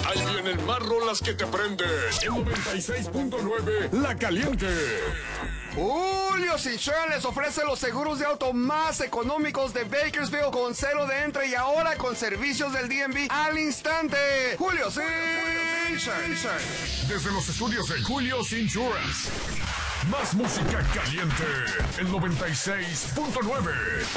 Ahí vienen más rolas que te prenden. En 96.9, La Caliente. Julio Insurance les ofrece los seguros de auto más económicos de Bakersfield con cero de entre y ahora con servicios del DMV al instante. Julio Insurance. Desde los estudios de Julio Insurance. Más música caliente. El 96.9.